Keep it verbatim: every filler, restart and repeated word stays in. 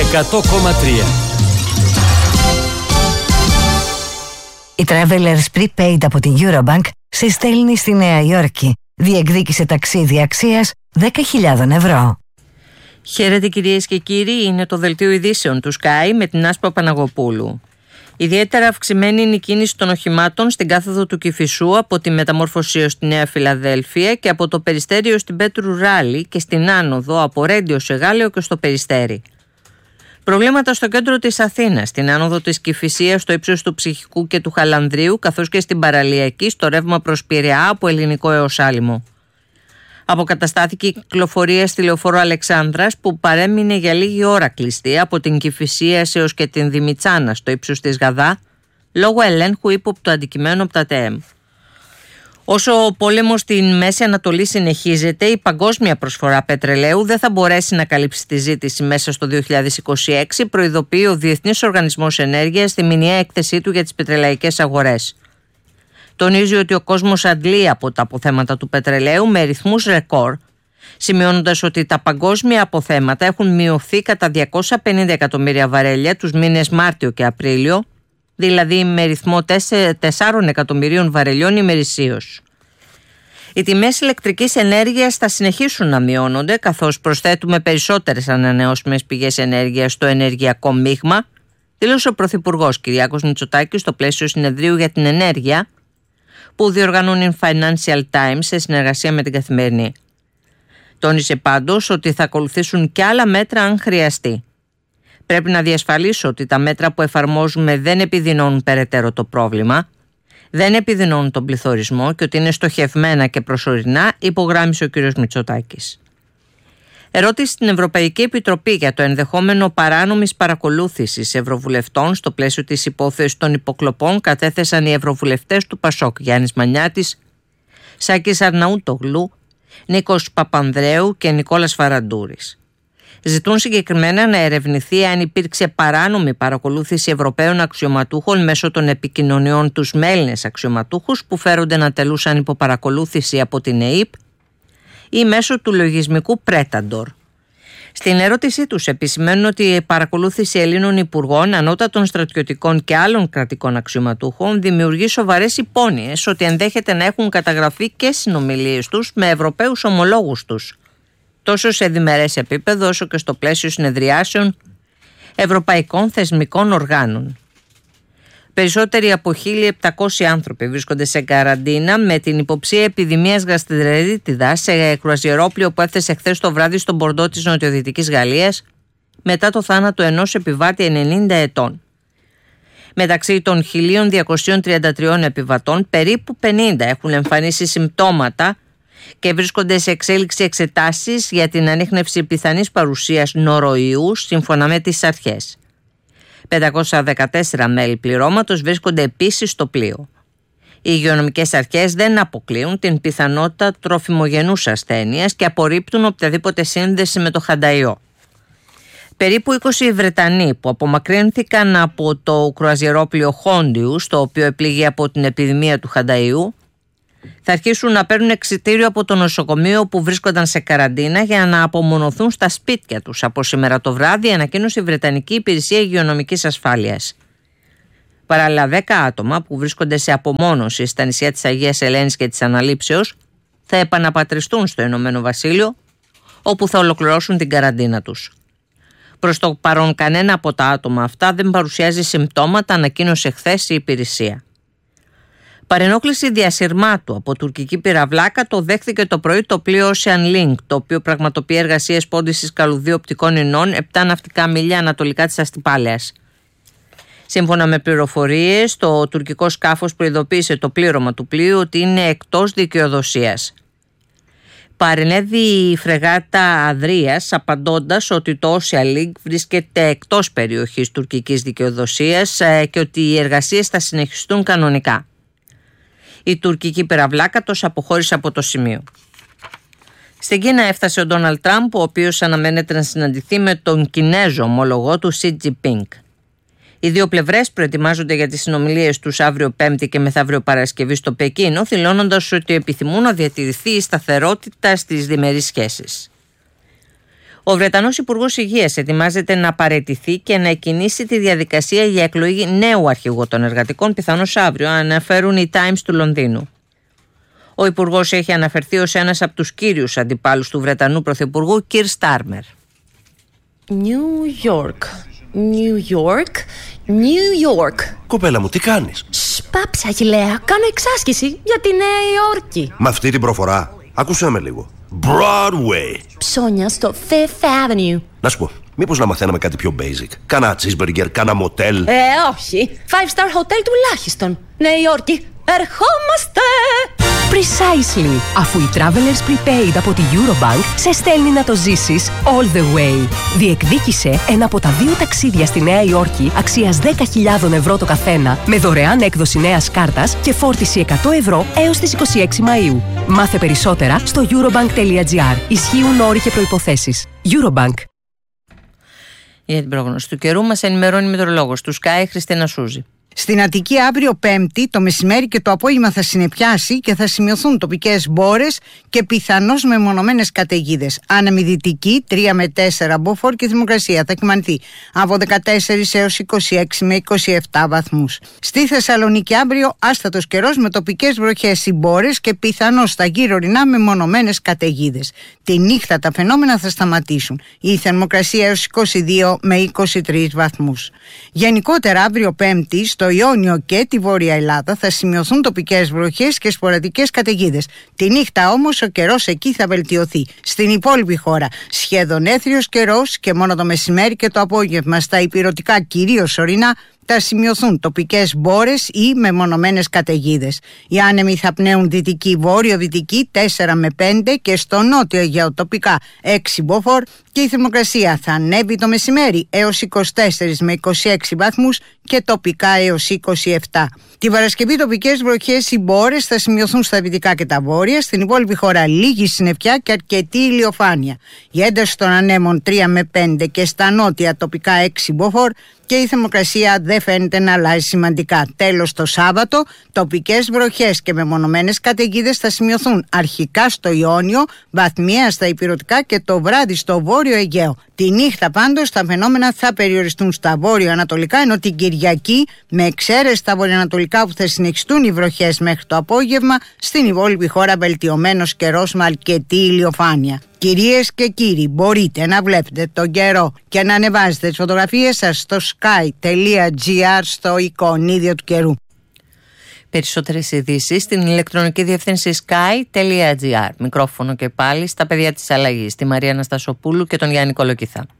εκατό κόμμα τρία. Η Travelers Prepaid από την Eurobank σε στέλνει στη Νέα Υόρκη. Διεκδίκησε ταξίδι αξίας δέκα χιλιάδες ευρώ. Χαίρετε κυρίες και κύριοι, είναι το δελτίο ειδήσεων του Sky με την Άσπα Παναγοπούλου. Ιδιαίτερα αυξημένη είναι η κίνηση των οχημάτων στην κάθοδο του Κηφισού από τη Μεταμόρφωση ως τη Νέα Φιλαδέλφια και από το Περιστέρι ως την Πέτρου Ράλη και στην άνοδο από Ρέντιο σε Γάλεο και στο Περιστέρι. Προβλήματα στο κέντρο της Αθήνας, στην άνοδο της Κηφισίας στο ύψος του Ψυχικού και του Χαλανδρίου, καθώς και στην Παραλιακή στο ρεύμα προς Πειραιά από Ελληνικό έως Άλυμο. Αποκαταστάθηκε η κυκλοφορία στη λεωφόρο Αλεξάνδρας που παρέμεινε για λίγη ώρα κλειστή από την Κηφισίας έως και την Δημητσάνα στο ύψος της Γαδά, λόγω ελέγχου ύποπτου αντικειμένου από τα ΤΕΕΜ. Όσο ο πόλεμος στην Μέση Ανατολή συνεχίζεται, η παγκόσμια προσφορά πετρελαίου δεν θα μπορέσει να καλύψει τη ζήτηση μέσα στο δύο χιλιάδες είκοσι έξι, προειδοποιεί ο Διεθνής Οργανισμός Ενέργειας στη μηνιαία έκθεσή του για τις πετρελαϊκές αγορές. Τονίζει ότι ο κόσμος αντλεί από τα αποθέματα του πετρελαίου με ρυθμούς ρεκόρ, σημειώνοντας ότι τα παγκόσμια αποθέματα έχουν μειωθεί κατά διακόσια πενήντα εκατομμύρια βαρέλια τους μήνες Μάρτιο και Απρίλιο, δηλαδή με ρυθμό τεσσάρων εκατομμυρίων βαρελιών ημερησίως. Οι τιμές ηλεκτρικής ενέργειας θα συνεχίσουν να μειώνονται, καθώς προσθέτουμε περισσότερες ανανεώσιμες πηγές ενέργειας στο ενεργειακό μείγμα, δήλωσε ο Πρωθυπουργός Κυριάκος Μητσοτάκης στο πλαίσιο συνεδρίου για την ενέργεια που διοργανώνει η Financial Times σε συνεργασία με την Καθημερινή. Τόνισε πάντως ότι θα ακολουθήσουν και άλλα μέτρα αν χρειαστεί. Πρέπει να διασφαλίσω ότι τα μέτρα που εφαρμόζουμε δεν επιδεινώνουν περαιτέρω το πρόβλημα, δεν επιδεινώνουν τον πληθωρισμό και ότι είναι στοχευμένα και προσωρινά, υπογράμμισε ο κ. Μητσοτάκης. Ερώτηση στην Ευρωπαϊκή Επιτροπή για το ενδεχόμενο παράνομης παρακολούθησης ευρωβουλευτών στο πλαίσιο της υπόθεσης των υποκλοπών κατέθεσαν οι ευρωβουλευτές του Πασόκ Γιάννης Μανιάτης, Σάκης Αρναούτογλου, Νίκος Παπανδρέου και Νικόλας Φαραντούρης. Ζητούν συγκεκριμένα να ερευνηθεί αν υπήρξε παράνομη παρακολούθηση Ευρωπαίων αξιωματούχων μέσω των επικοινωνιών τους με Έλληνες αξιωματούχους που φέρονται να τελούσαν υπό παρακολούθηση από την ΕΥΠ ή μέσω του λογισμικού Πρέταντορ. Στην ερώτησή τους επισημαίνουν ότι η παρακολούθηση Ελλήνων υπουργών, ανώτατων στρατιωτικών και άλλων κρατικών αξιωματούχων δημιουργεί σοβαρές υπόνοιες ότι ενδέχεται να έχουν καταγραφεί και συνομιλίες τους με Ευρωπαίους ομολόγους τους, τόσο σε διμερές επίπεδο όσο και στο πλαίσιο συνεδριάσεων ευρωπαϊκών θεσμικών οργάνων. Περισσότεροι από χίλια επτακόσιοι άνθρωποι βρίσκονται σε καραντίνα με την υποψία επιδημίας γαστρεντερίτιδας σε κρουαζιερόπλοιο που έφτασε χθες το βράδυ στον Μπορντό της νοτιοδυτικής Γαλλίας μετά το θάνατο ενός επιβάτη ενενήντα ετών. Μεταξύ των χίλια διακόσιων τριάντα τριών επιβατών, περίπου πενήντα έχουν εμφανίσει συμπτώματα και βρίσκονται σε εξέλιξη εξετάσεις για την ανίχνευση πιθανής παρουσίας νοροϊού σύμφωνα με τις αρχές. πεντακόσια δεκατέσσερα μέλη πληρώματος βρίσκονται επίσης στο πλοίο. Οι υγειονομικές αρχές δεν αποκλείουν την πιθανότητα τροφιμογενούς ασθένειας και απορρίπτουν οποιαδήποτε σύνδεση με το χανταϊό. Περίπου είκοσι Βρετανοί που απομακρύνθηκαν από το κρουαζιερόπλοιο Χόντιους, το οποίο επλήγει από την επιδημία του χανταϊού, θα αρχίσουν να παίρνουν εξιτήριο από το νοσοκομείο που βρίσκονταν σε καραντίνα για να απομονωθούν στα σπίτια τους. Από σήμερα το βράδυ ανακοίνωσε η Βρετανική Υπηρεσία Υγειονομικής Ασφάλειας. Παράλληλα, δέκα άτομα που βρίσκονται σε απομόνωση στα νησιά της Αγίας Ελένης και της Αναλήψεως θα επαναπατριστούν στο Ηνωμένο Βασίλειο, όπου θα ολοκληρώσουν την καραντίνα τους. Προς το παρόν, κανένα από τα άτομα αυτά δεν παρουσιάζει συμπτώματα, ανακοίνωσε χθες η υπηρεσία. Παρενόχληση διασυρμάτου από τουρκική πυραυλάκα το δέχθηκε το πρωί το πλοίο Ocean Link, το οποίο πραγματοποιεί εργασίες πόντισης καλουδίου οπτικών ινών επτά ναυτικά μίλια ανατολικά της Αστυπάλαιας. Σύμφωνα με πληροφορίες, το τουρκικό σκάφος προειδοποίησε το πλήρωμα του πλοίου ότι είναι εκτός δικαιοδοσίας. Παρενέβη η φρεγάτα Αδρίας απαντώντας ότι το Ocean Link βρίσκεται εκτός περιοχής τουρκικής δικαιοδοσίας και ότι οι εργασίες θα συνεχιστούν κανονικά. Η τουρκική πυραυλάκατος αποχώρησε από το σημείο. Στην Κίνα έφτασε ο Ντόναλντ Τραμπ, ο οποίος αναμένεται να συναντηθεί με τον Κινέζο ομολογό του Σι Τζινπίνγκ. Οι δύο πλευρές προετοιμάζονται για τις συνομιλίες τους αύριο Πέμπτη και μεθαύριο Παρασκευή στο Πεκίνο, δηλώνοντας ότι επιθυμούν να διατηρηθεί η σταθερότητα στις διμερείς σχέσεις. Ο Βρετανός Υπουργός Υγείας ετοιμάζεται να παραιτηθεί και να εκκινήσει τη διαδικασία για εκλογή νέου αρχηγού των εργατικών, πιθανώς αύριο, αναφέρουν οι Times του Λονδίνου. Ο Υπουργός έχει αναφερθεί ως ένας από τους κύριους αντιπάλους του Βρετανού Πρωθυπουργού, Κιρ Στάρμερ. New York, New York, New York. Κοπέλα μου, τι κάνεις? Σπάψε, Αχιλλέα, κάνω εξάσκηση για τη Νέα Υόρκη. Με αυτή την προφορά, άκουσέ με λίγο. Broadway. Ψώνια στο Fifth Avenue. Να σου πω, μήπως να μαθαίναμε κάτι πιο basic? Κάνα cheeseburger, κάνα μοτέλ. Ε, όχι. Five star hotel τουλάχιστον. Νέα Υόρκη, ερχόμαστε! Precisely. Αφού η Travelers Prepaid από τη Eurobank σε στέλνει να το ζήσεις all the way. Διεκδίκησε ένα από τα δύο ταξίδια στη Νέα Υόρκη αξίας δέκα χιλιάδες ευρώ το καθένα, με δωρεάν έκδοση νέας κάρτας και φόρτιση εκατό ευρώ έως τις είκοσι έξι Μαΐου. Μάθε περισσότερα στο eurobank.gr. Ισχύουν όροι και προϋποθέσεις. Eurobank. Για την πρόγνωση του καιρού μας ενημερώνει η μετεωρολόγος του Sky, Χριστίνα Σούζη. Στην Αττική αύριο Πέμπτη το μεσημέρι και το απόγευμα θα συννεφιάσει και θα σημειωθούν τοπικές μπόρες και πιθανώς μεμονωμένες καταιγίδες. Άνεμη δυτική τρία με τέσσερα μποφόρ και η θερμοκρασία θα κυμανθεί από δεκατέσσερα έως είκοσι έξι με είκοσι επτά βαθμούς. Στη Θεσσαλονίκη αύριο άστατος καιρός με τοπικές βροχές ή μπόρες και πιθανώς στα γύρω ορεινά μεμονωμένες καταιγίδες. Τη νύχτα τα φαινόμενα θα σταματήσουν. Η θερμοκρασία έως είκοσι δύο με είκοσι τρεις βαθμούς. Γενικότερα αύριο Πέμπτη στο Ιόνιο και τη Βόρεια Ελλάδα θα σημειωθούν τοπικές βροχές και σποραδικές καταιγίδες. Τη νύχτα όμως ο καιρός εκεί θα βελτιωθεί. Στην υπόλοιπη χώρα σχεδόν έθριος καιρός και μόνο το μεσημέρι και το απόγευμα στα ηπειρωτικά κυρίως ορεινά θα σημειωθούν τοπικές μπόρες ή μεμονωμένες καταιγίδες. Οι άνεμοι θα πνέουν δυτική βόρειο-δυτική τέσσερα με πέντε και στο νότιο Αιγαίο τοπικά έξι μποφόρ και η θερμοκρασία θα ανέβει το μεσημέρι έως είκοσι τέσσερα με είκοσι έξι βαθμούς και τοπικά έως είκοσι επτά. Τη Παρασκευή τοπικές βροχές ή μπόρες θα σημειωθούν στα δυτικά και τα βόρεια, στην υπόλοιπη χώρα λίγη συννεφιά και αρκετή ηλιοφάνεια. Η ένταση των ανέμων τρία με πέντε και στα νότια τοπικά έξι μποφόρ και η θερμοκρασία δεν φαίνεται να αλλάζει σημαντικά. Τέλος, το Σάββατο, τοπικές βροχές και μεμονωμένες καταιγίδες θα σημειωθούν αρχικά στο Ιόνιο, βαθμιαία στα ηπειρωτικά και το βράδυ στο βόρειο Αιγαίο. Τη νύχτα πάντως τα φαινόμενα θα περιοριστούν στα βόρειο-ανατολικά, ενώ την Κυριακή, με εξαίρεση τα βορειοανατολικά που θα συνεχιστούν οι βροχές μέχρι το απόγευμα, στην υπόλοιπη χώρα βελτιωμένος καιρός με αρκετή ηλιοφάνεια. Κυρίες και κύριοι, μπορείτε να βλέπετε τον καιρό και να ανεβάζετε τις φωτογραφίες σας στο sky.gr στο εικονίδιο του καιρού. Περισσότερες ειδήσεις στην ηλεκτρονική διεύθυνση sky.gr. Μικρόφωνο και πάλι στα παιδιά της αλλαγής, τη Μαρία Αναστασοπούλου και τον Γιάννη Κολοκυθά.